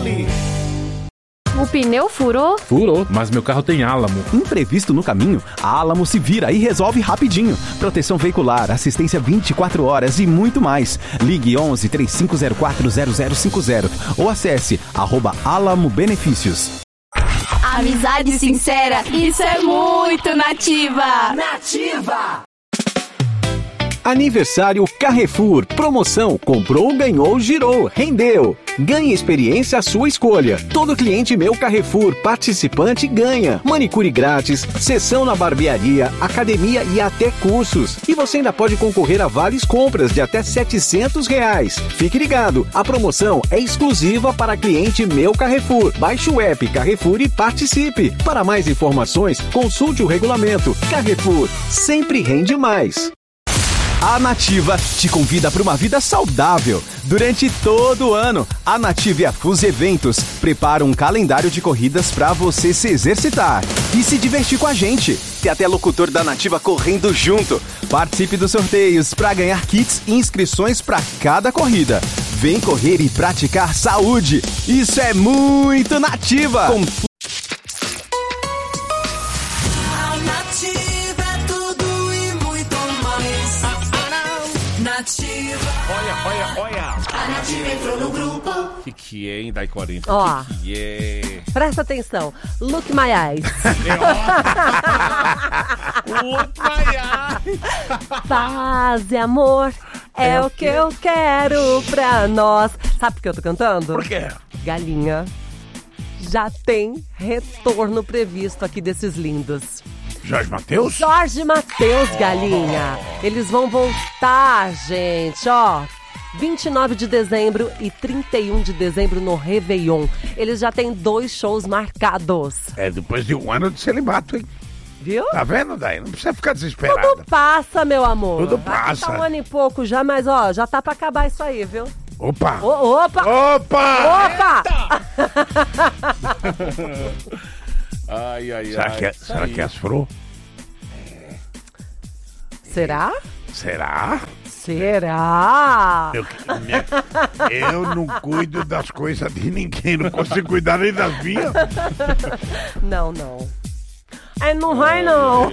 Poli. O pneu furou? Furou, mas meu carro tem álamo. Imprevisto no caminho? A Álamo se vira e resolve rapidinho. Proteção veicular, assistência 24 horas e muito mais. Ligue 11 3504 0050 ou acesse @Álamo Benefícios. Amizade sincera, isso é muito nativa! Nativa! Aniversário Carrefour. Promoção. Comprou, ganhou, girou, rendeu. Ganhe experiência à sua escolha. Todo cliente Meu Carrefour participante ganha. Manicure grátis, sessão na barbearia, academia e até cursos. E você ainda pode concorrer a vales compras de até R$700. Fique ligado, a promoção é exclusiva para cliente Meu Carrefour. Baixe o app Carrefour e participe. Para mais informações, consulte o regulamento. Carrefour, sempre rende mais. A Nativa te convida para uma vida saudável. Durante todo o ano, a Nativa e a Fuse Eventos preparam um calendário de corridas para você se exercitar e se divertir com a gente. Tem até locutor da Nativa correndo junto. Participe dos sorteios para ganhar kits e inscrições para cada corrida. Vem correr e praticar saúde. Isso é muito Nativa! Olha. A Nativa entrou no grupo. Que é, hein, Dai 40? Ó. Que é? Presta atenção. Look my eyes. Look my eyes. Paz e amor é o que eu quero pra nós. Sabe por que eu tô cantando? Por quê? Galinha. Já tem retorno previsto aqui desses lindos. Jorge Mateus? Jorge Mateus, galinha. Eles vão voltar, gente, ó. 29 de dezembro e 31 de dezembro no Réveillon. Eles já têm 2 shows marcados. É, depois de um ano de celibato, hein? Viu? Tá vendo, Dai? Não precisa ficar desesperada. Tudo passa, meu amor. Tudo Vai passa. passar um ano e pouco já, mas ó, já tá pra acabar isso aí, viu? Opa! Opa! Opa! Ai, Será que é as Fro? Será? Será? Será? Eu não cuido das coisas de ninguém, não consigo cuidar nem das minhas. Não. É, não vai, não.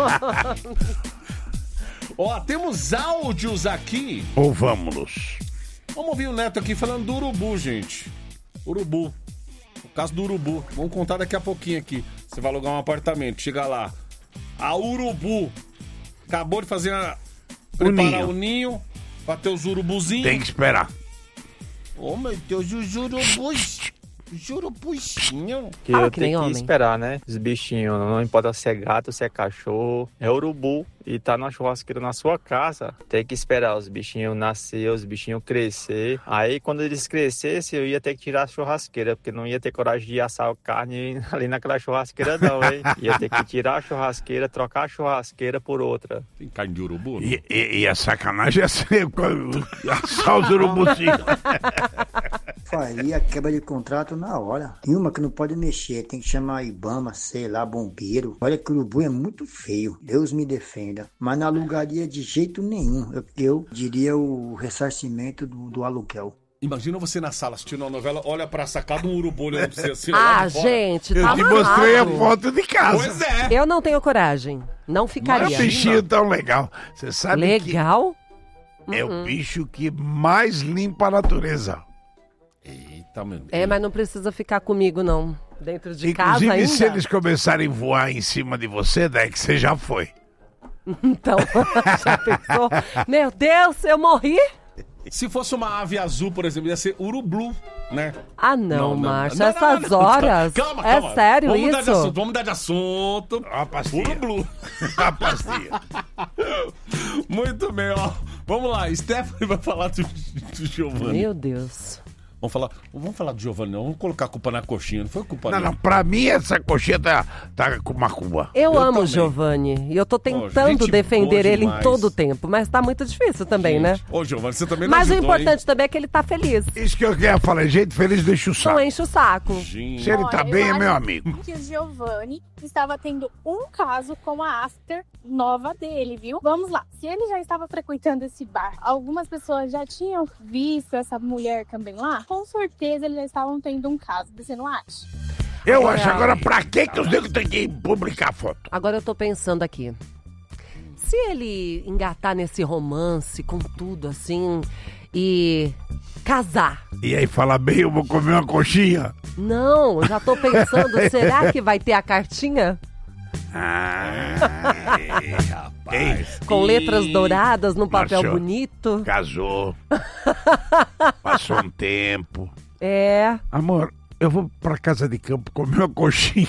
Ó, temos áudios aqui. Ou vamos. Vamos ouvir o Neto aqui falando do urubu, gente. Urubu. O caso do urubu. Vamos contar daqui a pouquinho aqui. Você vai alugar um apartamento, chega lá. A urubu acabou de fazer preparar o ninho pra ter os urubuzinhos. Tem que esperar. Oh, meu Deus, os urubus. Jurubuzinho. Que eu tenho que esperar, né? Os bichinhos, não importa se é gato, se é cachorro, é urubu e tá na churrasqueira na sua casa. Tem que esperar os bichinhos nascer, os bichinhos crescer. Aí quando eles crescessem, eu ia ter que tirar a churrasqueira, porque não ia ter coragem de assar a carne ali naquela churrasqueira não, hein? Ia ter que tirar a churrasqueira, trocar a churrasqueira por outra. Tem carne de urubu, né? E a sacanagem é ser assar os urubuzinhos. Faria quebra de contrato na hora. Tem uma que não pode mexer, tem que chamar Ibama, sei lá, bombeiro. Olha que o urubu é muito feio, Deus me defenda. Mas não alugaria de jeito nenhum. Eu diria o ressarcimento do aluguel. Imagina você na sala assistindo uma novela, olha pra sacada um urubu olhando pra você assim. Gente, tá eu te mostrei a foto de casa. Pois é. Eu não tenho coragem. Não ficaria. Não é um bichinho tão legal. Você sabe legal? Que é o bicho que mais limpa a natureza. Eita, meu Deus. É, mas não precisa ficar comigo, não. Dentro de casa ainda. Inclusive, se eles começarem a voar em cima de você, daí que você já foi. Então, já pensou? Meu Deus, eu morri? Se fosse uma ave azul, por exemplo, ia ser urubu, né? Ah, não, Márcio. Essas horas. Calma. É sério vamos isso? Vamos mudar de assunto. A pastilha. Urubu. A pastilha. Muito bem, ó. Vamos lá, Stephanie vai falar do Giovanni. Meu Deus. Vamos falar do Giovanni, não. Vamos colocar a culpa na coxinha. Não foi culpa Não, pra mim essa coxinha tá com macumba. Eu amo o Giovanni. E eu tô tentando defender ele em todo o tempo. Mas tá muito difícil também, né? Ô, Giovanni, você também não Mas ajudou, o importante também é que ele tá feliz. Isso que eu quero falar, gente feliz não enche o saco. Não enche o saco. Se ele tá bem, é meu amigo. Que o Giovanni estava tendo um caso com a after nova dele, viu? Vamos lá. Se ele já estava frequentando esse bar, algumas pessoas já tinham visto essa mulher também lá? com certeza eles já estavam tendo um caso. Você não acha? Eu acho. Agora, pra que os negros têm que publicar foto? Agora eu tô pensando aqui. Se ele engatar nesse romance com tudo assim e casar. E aí fala bem, eu vou comer uma coxinha. Não, já tô pensando, será que vai ter a cartinha? Rapaz. Com letras douradas num papel Marchou. bonito? Casou. Passou um tempo. É, Amor, eu vou pra casa de campo comer uma coxinha.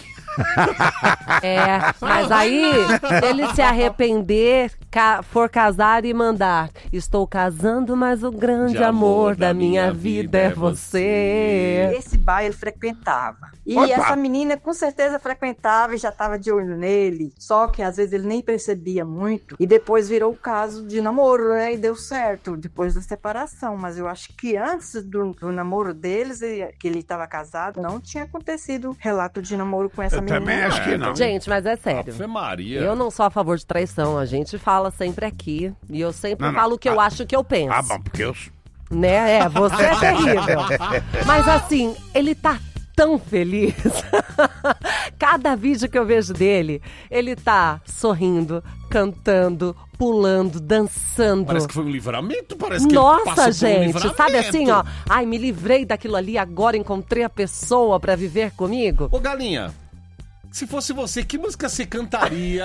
mas aí ele se arrepender, for casar e mandar: estou casando, mas o grande amor da minha vida é você. Esse bar ele frequentava. E Opa! essa menina com certeza frequentava e já estava de olho nele. Só que às vezes ele nem percebia muito. E depois virou o caso de namoro, né? E deu certo depois da separação. Mas eu acho que antes do namoro deles, que ele estava casado, não tinha acontecido relato de namoro com essa Eu menina. também acho que não. Gente, mas é sério. Ave Maria. Eu não sou a favor de traição, a gente fala sempre aqui. E eu sempre Não, falo o que eu acho, o que eu penso. Ah, bom, porque eu... Né? Você é terrível. Mas assim, ele tá tão feliz. Cada vídeo que eu vejo dele, ele tá sorrindo, cantando, pulando, dançando. Parece que foi um livramento, parece que ele Nossa, passou por um gente, livramento. sabe assim, ó. Ai, me livrei daquilo ali, agora encontrei a pessoa pra viver comigo. Ô, Galinha, se fosse você, que música você cantaria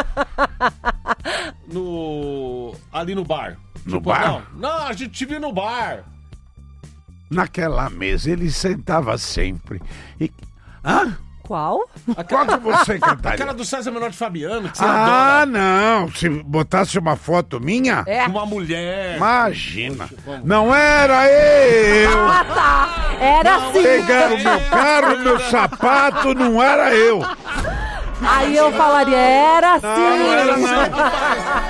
ali no bar? No bar? Não, a gente te viu no bar. Naquela mesa ele sentava sempre. E... Hã? Qual? Qual que você cantaria? Aquela do César Menor de Fabiano, que você Ah, adora. não. Se botasse uma foto minha, É. Uma mulher. imagina. Não era eu. Ah, tá. Era sim. Pegaram meu carro, meu sapato, não era eu. Aí eu falaria, era sim. Não era não.